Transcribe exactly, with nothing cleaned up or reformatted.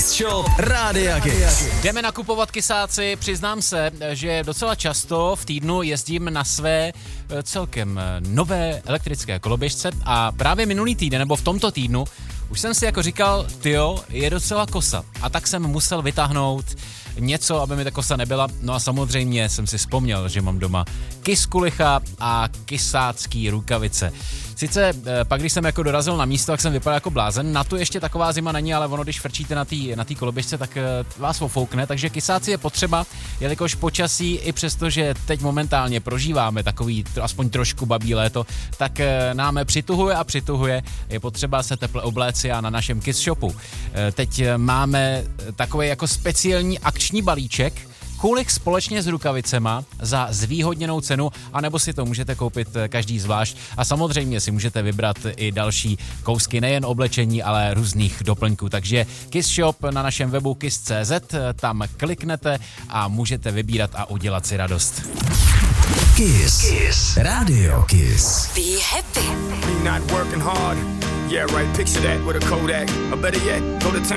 Kiss Shop Rádia Kiss. Jdeme nakupovat kysáci, přiznám se, že docela často v týdnu jezdím na své celkem nové elektrické koloběžce a právě minulý týden, nebo v tomto týdnu, už jsem si jako říkal, tyjo, je docela kosa. A tak jsem musel vytáhnout něco, aby mi ta kosa nebyla. No a samozřejmě jsem si vzpomněl, že mám doma Kiss kulicha a kysácký rukavice. Sice pak, když jsem jako dorazil na místo, tak jsem vypadal jako blázen. Na to ještě taková zima není, ale ono, když frčíte na té na té koloběžce, tak vás ofoukne. Takže kysáci je potřeba, jelikož počasí, i přesto, že teď momentálně prožíváme takový aspoň trošku babí léto, tak nám přituhuje a přituhuje. Je potřeba se teple obléci a na našem Kiss Shopu teď máme takový jako speciální akční balíček, kulich společně s rukavicema za zvýhodněnou cenu, anebo si to můžete koupit každý zvlášť a samozřejmě si můžete vybrat i další kousky, nejen oblečení, ale různých doplňků. Takže Kiss Shop na našem webu kiss tečka cé zet, tam kliknete a můžete vybírat a udělat si radost. Kiss. Kiss. Radio Kiss. Be happy. Me not working hard. Yeah, right. Picture that with a Kodak. Or better yet, go to town.